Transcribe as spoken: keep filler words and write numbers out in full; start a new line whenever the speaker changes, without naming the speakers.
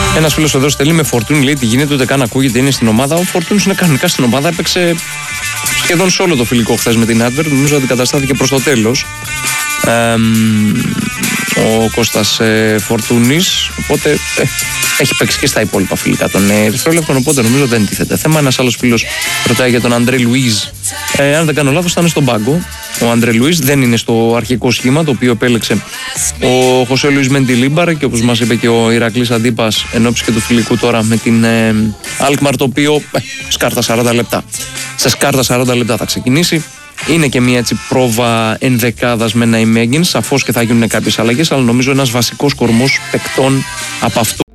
Ένας φίλος εδώ στέλνει με Φορτούνη, λέει τι γίνεται, ούτε καν ακούγεται, είναι στην ομάδα. Ο Φορτούνης είναι κανονικά στην ομάδα, έπαιξε σχεδόν σε όλο το φιλικό χθες με την Adver, νομίζω αντικαταστάθηκε προς το τέλος. Ε, ο Κώστας ε, Φορτούνης, οπότε ε, έχει παίξει και στα υπόλοιπα φιλικά των Ερυθρόλεπτων, οπότε νομίζω δεν τίθεται θέμα. Ένας άλλος φίλος ρωτάει για τον Αντρέ Λουίζ. Ε, αν δεν κάνω λάθος, θα είναι στον πάγκο. Ο Αντρέ Λουίζ δεν είναι στο αρχικό σχήμα το οποίο επέλεξε ο Χωσέ Λουίς Μεντιλίμπαρ και όπως μας είπε και ο Ηρακλής Αντίπας εν ώψη και του φιλικού τώρα με την ε, Αλκμαρ, το οποίο ε, σκάρτα σαράντα λεπτά. Σε σκάρτα σαράντα λεπτά θα ξεκινήσει. Είναι και μια έτσι πρόβα ενδεκάδας με ένα Imagine. Σαφώς και θα γίνουν κάποιες αλλαγές, αλλά νομίζω ένας βασικός κορμός παικτών από αυτού